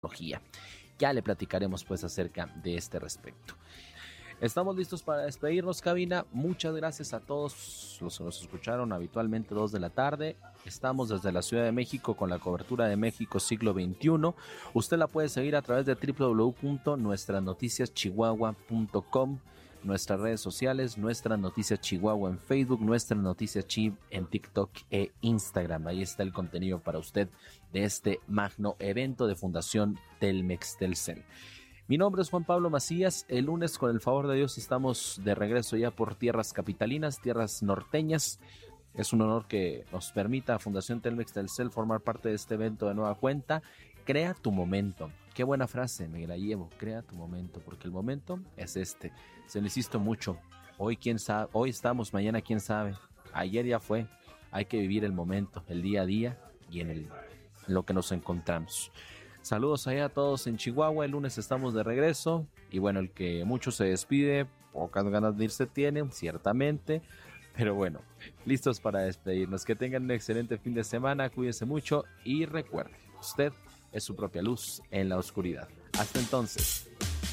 tecnología. Ya le platicaremos pues acerca de este respecto. Estamos listos para despedirnos, cabina. Muchas gracias a todos los que nos escucharon habitualmente 2 de la tarde. Estamos desde la Ciudad de México con la cobertura de México siglo XXI. Usted la puede seguir a través de www.nuestranoticiaschihuahua.com, nuestras redes sociales, Nuestras Noticias Chihuahua en Facebook, Nuestras Noticias Chi en TikTok e Instagram. Ahí está el contenido para usted de este magno evento de Fundación Telmex Telcel. Mi nombre es Juan Pablo Macías. El lunes, con el favor de Dios, estamos de regreso ya por tierras capitalinas, tierras norteñas. Es un honor que nos permita a Fundación Telmex Telcel formar parte de este evento de nueva cuenta. Crea tu momento. Qué buena frase, me la llevo. Crea tu momento, porque el momento es este. Se lo insisto mucho. Hoy quién sabe, hoy estamos, mañana quién sabe. Ayer ya fue. Hay que vivir el momento, el día a día y en lo que nos encontramos. Saludos allá a todos en Chihuahua. El lunes estamos de regreso. Y bueno, el que mucho se despide, pocas ganas de irse tienen, ciertamente. Pero bueno, listos para despedirnos. Que tengan un excelente fin de semana. Cuídense mucho y recuerden, usted es su propia luz en la oscuridad. Hasta entonces.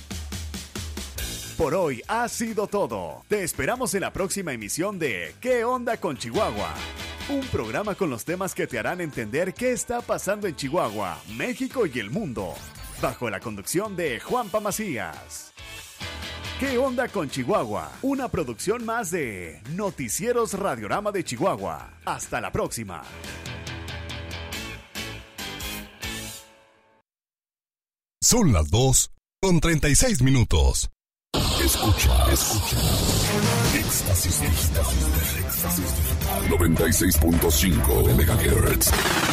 Por hoy ha sido todo. Te esperamos en la próxima emisión de ¿Qué onda con Chihuahua? Un programa con los temas que te harán entender qué está pasando en Chihuahua, México y el mundo. Bajo la conducción de Juanpa Macías. ¿Qué onda con Chihuahua? Una producción más de Noticieros Radiorama de Chihuahua. Hasta la próxima. Son las 2:36. Escucha. Éxtasis Digital. 96.5 de MHz.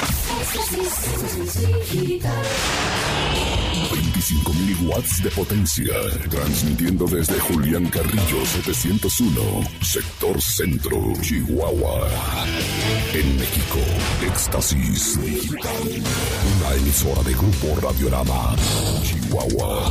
25 miliwatts de potencia. Transmitiendo desde Julián Carrillo 701, sector centro, Chihuahua. En México, Éxtasis Digital. Una emisora de Grupo Radiorama, Chihuahua.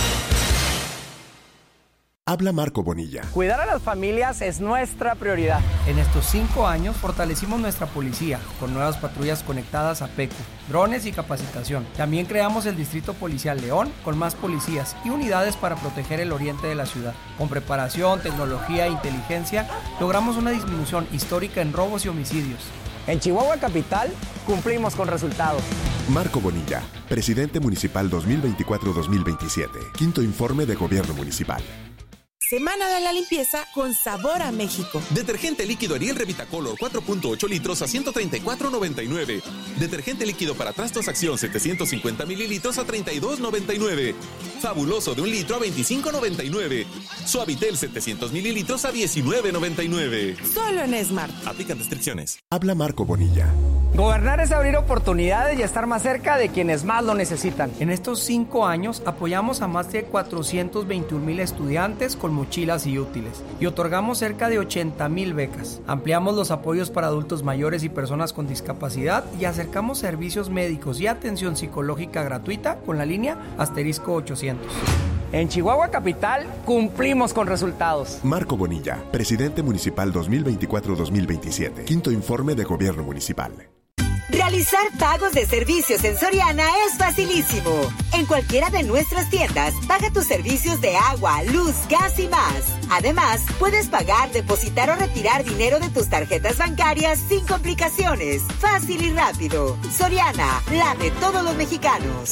Habla Marco Bonilla. Cuidar a las familias es nuestra prioridad. En estos 5 años fortalecimos nuestra policía con nuevas patrullas conectadas a PECU, drones y capacitación. También creamos el Distrito Policial León con más policías y unidades para proteger el oriente de la ciudad. Con preparación, tecnología e inteligencia logramos una disminución histórica en robos y homicidios. En Chihuahua Capital cumplimos con resultados. Marco Bonilla, presidente municipal 2024-2027. Quinto informe de gobierno municipal. Semana de la limpieza con sabor a México. Detergente líquido Ariel Revitacolor 4.8 litros a $134.99. Detergente líquido para trastos Acción 750 mililitros a $32.99. Fabuloso de 1 litro a $25.99. Suavitel 700 mililitros a $19.99. Solo en Smart. Aplican restricciones. Habla Marco Bonilla. Gobernar es abrir oportunidades y estar más cerca de quienes más lo necesitan. En estos 5 años apoyamos a más de 421,000 estudiantes con mochilas y útiles y otorgamos cerca de 80,000 becas. Ampliamos los apoyos para adultos mayores y personas con discapacidad y acercamos servicios médicos y atención psicológica gratuita con la línea *800. En Chihuahua Capital cumplimos con resultados. Marco Bonilla, presidente municipal 2024-2027. Quinto informe de gobierno municipal. Realizar pagos de servicios en Soriana es facilísimo. En cualquiera de nuestras tiendas, paga tus servicios de agua, luz, gas y más. Además, puedes pagar, depositar o retirar dinero de tus tarjetas bancarias sin complicaciones. Fácil y rápido. Soriana, la de todos los mexicanos.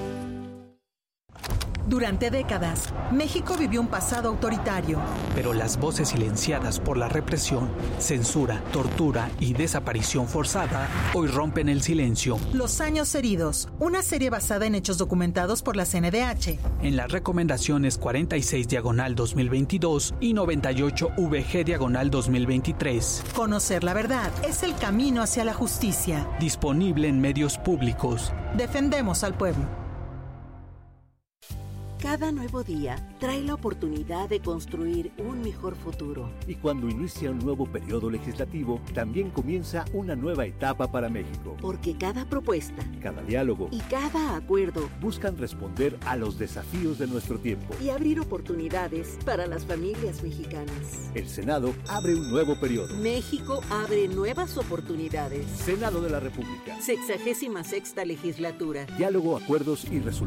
Durante décadas, México vivió un pasado autoritario. Pero las voces silenciadas por la represión, censura, tortura y desaparición forzada hoy rompen el silencio. Los años heridos, una serie basada en hechos documentados por la CNDH. En las recomendaciones 46/2022 y 98/VG/2023. Conocer la verdad es el camino hacia la justicia. Disponible en medios públicos. Defendemos al pueblo. Cada nuevo día trae la oportunidad de construir un mejor futuro. Y cuando inicia un nuevo periodo legislativo, también comienza una nueva etapa para México. Porque cada propuesta, cada diálogo y cada acuerdo buscan responder a los desafíos de nuestro tiempo y abrir oportunidades para las familias mexicanas. El Senado abre un nuevo periodo. México abre nuevas oportunidades. Senado de la República. 66ª legislatura. Diálogo, acuerdos y resultados.